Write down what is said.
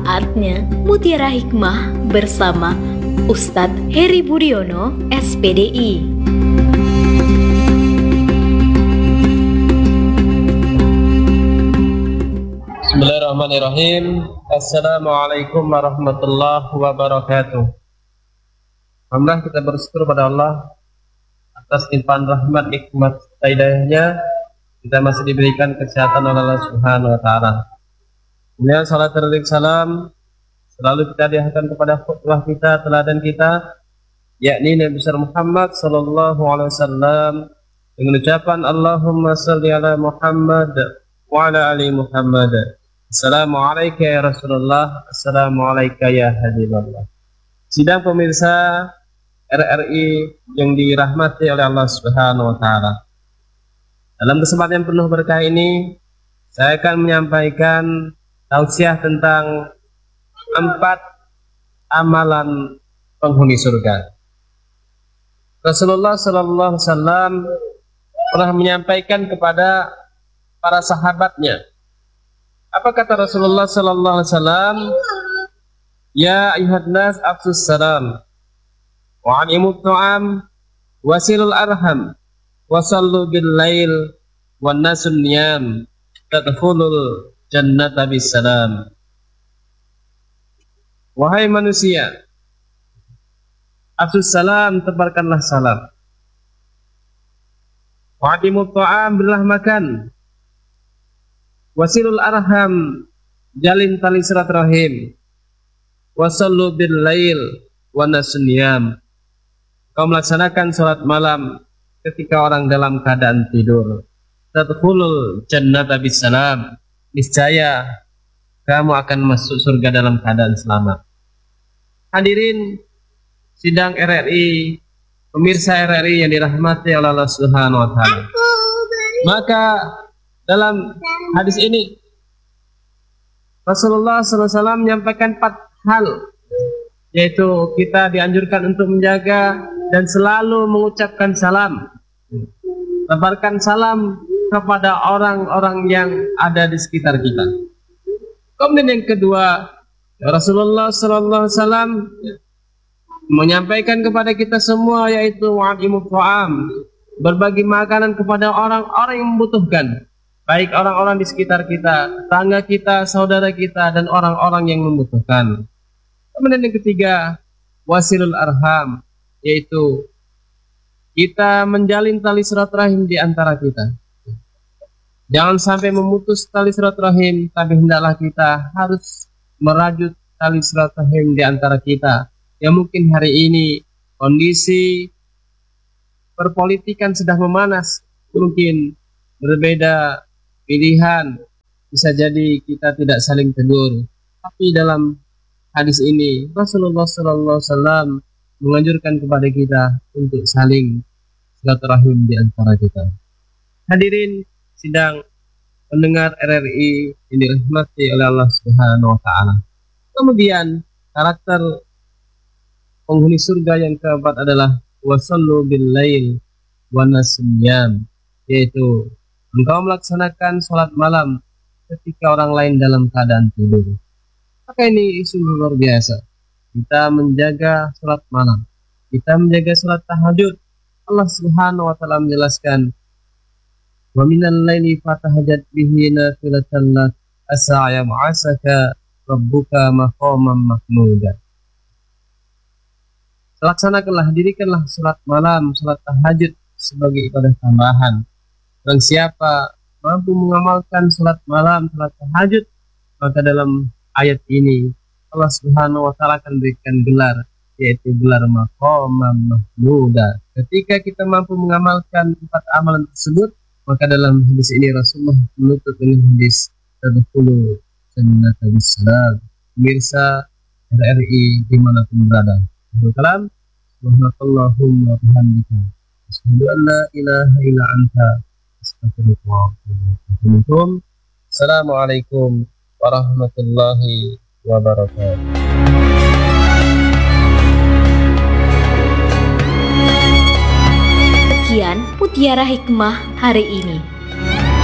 Saatnya Mutiara Hikmah bersama Ustadz Heri Budiono, SPDI. Bismillahirrahmanirrahim. Assalamualaikum warahmatullahi wabarakatuh. Alhamdulillah, kita bersyukur pada Allah atas limpahan rahmat, nikmat, hidayahnya. Kita masih diberikan kesehatan oleh Allah Subhanahu wa Ta'ala. Kemudian salat dan salam selalu kita diarahkan kepada khutbah kita, teladan kita, yakni Nabi besar Muhammad sallallahu alaihi wasallam, dengan ucapan Allahumma salli ala Muhammad wa ala ali Muhammad. Assalamualaikum ya Rasulullah, assalamualaikum ya Habiballah. Sidang pemirsa RRI yang dirahmati oleh Allah Subhanahu wa Ta'ala. Dalam kesempatan yang penuh berkah ini, saya akan menyampaikan tausiah tentang 4 amalan penghuni surga. Rasulullah sallallahu alaihi wasallam pernah menyampaikan kepada para sahabatnya. Apa kata Rasulullah sallallahu alaihi wasallam? Ya ayyuhan nas afsus salam wa animut ta'am wasilul arham wasallu bil lail wan nasun niyam tadkhulul jannata bisalam. Wahai manusia, afsus salam, tebarkanlah salam. Wa'adimut ta'am, berilah makan. Wasilul arham, jalin tali silaturahim. Wasallu bil lail wa nasuniyam. Kau melaksanakan salat malam ketika orang dalam keadaan tidur. Tadkhulul jannata bisalam. Niscaya kamu akan masuk surga dalam keadaan selamat. Hadirin sidang RRI, pemirsa RRI yang dirahmati oleh Allah Subhanahu wa Ta'ala. Maka dalam hadis ini Rasulullah SAW menyampaikan 4 hal, yaitu kita dianjurkan untuk menjaga dan selalu mengucapkan salam, tebarkan salam kepada orang-orang yang ada di sekitar kita. Kemudian yang kedua, Rasulullah sallallahu alaihi wasallam menyampaikan kepada kita semua, yaitu wa'imut ta'am, berbagi makanan kepada orang-orang yang membutuhkan, baik orang-orang di sekitar kita, tetangga kita, saudara kita, dan orang-orang yang membutuhkan. Kemudian yang ketiga, wasilul arham, yaitu kita menjalin tali silaturahim di antara kita. Jangan sampai memutus tali silaturahim, tapi hendaklah kita harus merajut tali silaturahim di antara kita. Yang mungkin hari ini kondisi perpolitikan sedang memanas, mungkin berbeda pilihan, bisa jadi kita tidak saling tegur. Tapi dalam hadis ini Rasulullah SAW menganjurkan kepada kita untuk saling silaturahim di antara kita. Hadirin sidang pendengar RRI yang dirahmati oleh Allah Subhanahu wa Ta'ala. Kemudian karakter penghuni surga yang keempat adalah wasallu bil lail wa nasyam, yaitu engkau melaksanakan sholat malam ketika orang lain dalam keadaan tidur. Maka ini sungguh luar biasa. Kita menjaga sholat malam, kita menjaga sholat tahajud. Allah Subhanahu wa Ta'ala menjelaskan, wa minal laili fatahajjat bihi nafilatan lak asa yab'asaka rabbuka maqaman mahmuda. Laksanakanlah, dirikanlah salat malam, salat tahajud sebagai ibadah tambahan. Dan siapa mampu mengamalkan salat malam, salat tahajud, maka dalam ayat ini Allah Subhanahu wa Ta'ala akan berikan gelar, yaitu gelar maqaman mahmuda. Ketika kita mampu mengamalkan 4 amalan tersebut, maka dalam hadis ini Rasulullah menutup dengan hadis tadkhulu jannata bisalam. Pemirsa RRI dimanapun berada, salam, subhanakallahumma bihamdika, asyhadu an la ilaha illa anta, astaghfiruka wa atubu ilaik. Assalamualaikum warahmatullahi wabarakatuh. Sekian Mutiara Hikmah hari ini.